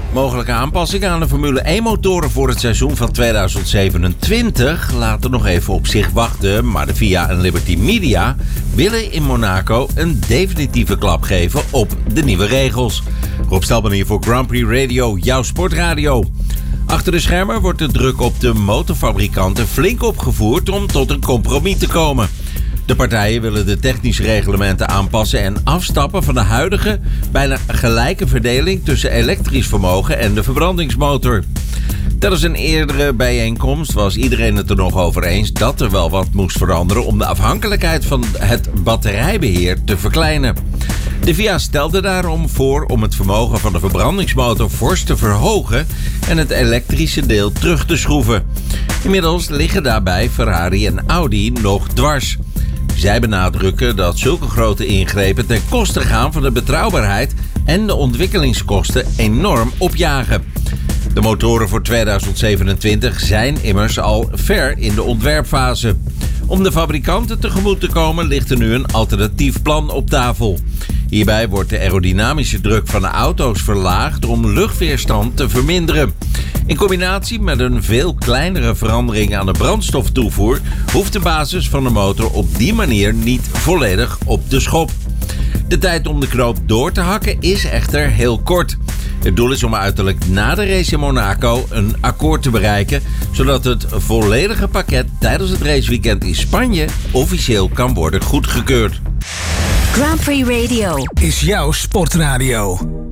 Mogelijke aanpassingen aan de Formule 1-motoren voor het seizoen van 2027 laten nog even op zich wachten, maar de FIA en Liberty Media willen in Monaco een definitieve klap geven op de nieuwe regels. Rob Stelman hier voor Grand Prix Radio, jouw sportradio. Achter de schermen wordt de druk op de motorfabrikanten flink opgevoerd om tot een compromis te komen. De partijen willen de technische reglementen aanpassen en afstappen van de huidige bijna gelijke verdeling tussen elektrisch vermogen en de verbrandingsmotor. Tijdens een eerdere bijeenkomst was iedereen het er nog over eens dat er wel wat moest veranderen om de afhankelijkheid van het batterijbeheer te verkleinen. De FIA stelde daarom voor om het vermogen van de verbrandingsmotor fors te verhogen en het elektrische deel terug te schroeven. Inmiddels liggen daarbij Ferrari en Audi nog dwars. Zij benadrukken dat zulke grote ingrepen ten koste gaan van de betrouwbaarheid en de ontwikkelingskosten enorm opjagen. De motoren voor 2027 zijn immers al ver in de ontwerpfase. Om de fabrikanten tegemoet te komen ligt er nu een alternatief plan op tafel. Hierbij wordt de aerodynamische druk van de auto's verlaagd om luchtweerstand te verminderen. In combinatie met een veel kleinere verandering aan de brandstoftoevoer hoeft de basis van de motor op die manier niet volledig op de schop. De tijd om de knoop door te hakken is echter heel kort. Het doel is om uiterlijk na de race in Monaco een akkoord te bereiken, zodat het volledige pakket tijdens het raceweekend in Spanje officieel kan worden goedgekeurd. Grand Prix Radio is jouw sportradio.